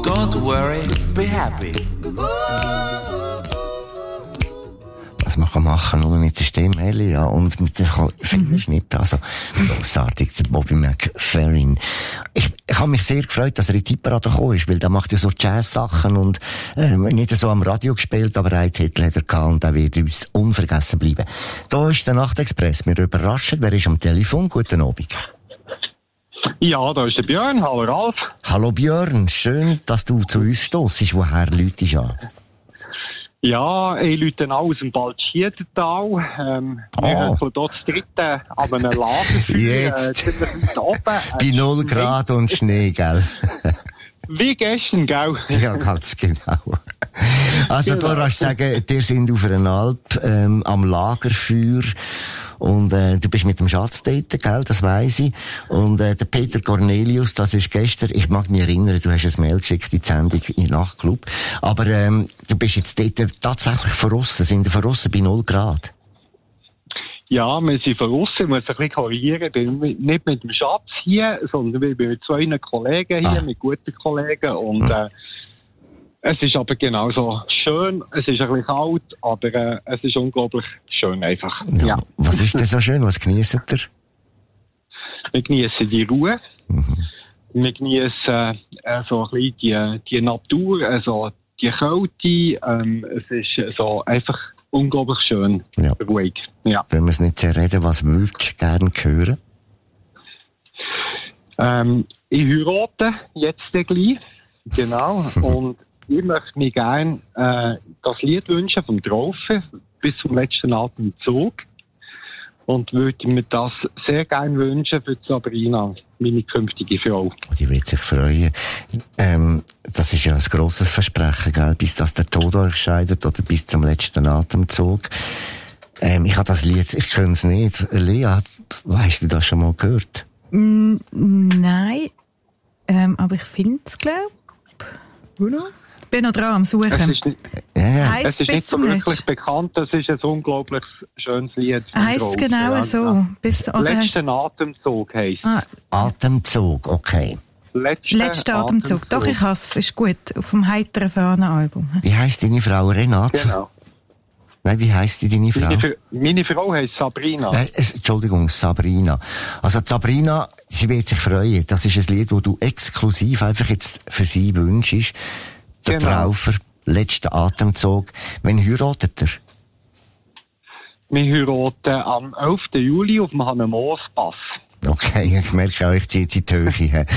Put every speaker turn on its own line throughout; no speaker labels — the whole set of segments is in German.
Don't worry, be happy.
Was man machen kann, nur mit der Stimme, Elia, und mit dem Fingerschnitt, also grossartig, der Bobby McFerrin. Ich habe mich sehr gefreut, dass er in die Tipperade gekommen ist, weil der macht ja so Jazz-Sachen und nicht so am Radio gespielt, aber einen Titel hat er gehabt und der wird uns unvergessen bleiben. Da ist der Nachtexpress, wir überraschen, wer ist am Telefon? Guten Abend.
Ja, da ist der Björn. Hallo Ralf.
Hallo Björn, schön, dass du zu uns stossest. Woher läutest du an?
Ja, ich rufe an aus dem Baltschiedental. Wir haben von dort das dritte an einem Lagerfeuer.
Jetzt.
Ziemlich weit oben.
Bei 0 Grad und Schnee, gell?
Wie gestern, gell?
Ja, ganz genau. Also, du kannst sagen, wir sind auf einer Alp, am Lagerfeuer. Und du bist mit dem Schatz dort, gell, das weiss ich. Und der Peter Cornelius, das ist gestern, ich mag mich erinnern, du hast ein Mail geschickt in die Sendung im Nachtclub. Aber du bist jetzt dort tatsächlich verrissen, sind wir verrissen bei 0 Grad?
Ja, wir sind verrissen, ich muss ein bisschen korrigieren. Nicht mit dem Schatz hier, sondern wir sind mit 2 Kollegen hier, mit guten Kollegen. Und es ist aber genauso schön, es ist ein bisschen kalt, aber es ist unglaublich schön einfach. Ja.
Was ist denn so schön? Was genießt ihr?
Wir genießen die Ruhe. Wir genießen so ein bisschen die Natur, also die Kälte. Es ist so einfach unglaublich schön, ruhig. Ja.
Wenn wir es nicht zerreden, was würdest du gerne hören?
Ich heirate jetzt gleich. Genau. Und ich möchte mir gerne das Lied wünschen vom Traufe bis zum letzten Atemzug. Und würde mir das sehr gerne wünschen für Sabrina, meine künftige Frau.
Die wird sich freuen. Das ist ja ein grosses Versprechen, gell? Bis das der Tod euch scheidet oder bis zum letzten Atemzug. Ich habe das Lied, ich kenne es nicht. Lea, hast du das schon mal gehört?
Nein. Aber ich finde es, glaube ich. Ich bin noch dran am Suchen.
Es ist nicht so wirklich bekannt, das ist ein unglaublich schönes Lied.
Heisst es genau so?
Letzten Atemzug heisst es.
Atemzug, okay.
Letzter Atemzug. Doch, ich hasse es. Ist gut. Auf dem heiteren Fahnen-Album.
Wie heisst deine Frau? Renate?
Genau.
Nein, wie heisst deine Frau?
Meine Frau heisst Sabrina.
Entschuldigung, Sabrina. Also Sabrina, sie wird sich freuen. Das ist ein Lied, das du exklusiv einfach jetzt für sie wünschst. Der Traufer, letzter Atemzug. Wann heiratet er?
Wir heiraten am 11. Juli auf dem Hannemoospass.
Okay, ich merke euch, zieht sie die Höhe.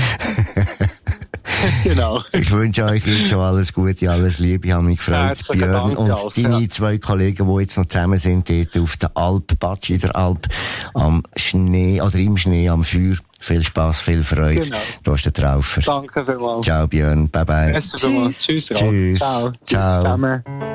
Genau.
Ich wünsche euch jetzt schon alles Gute, alles Liebe. Ich habe mich gefreut, Björn. Und deine 2 Kollegen, die jetzt noch zusammen sind, dort auf der Alp, Batsch in der Alp, am Schnee, oder im Schnee, am Feuer. Viel Spass, viel Freude. Genau. Da ist der Traufer.
Danke vielmals.
Ciao, Björn. Bye, bye.
Tschüss. Tschüss.
Ciao.
Ciao.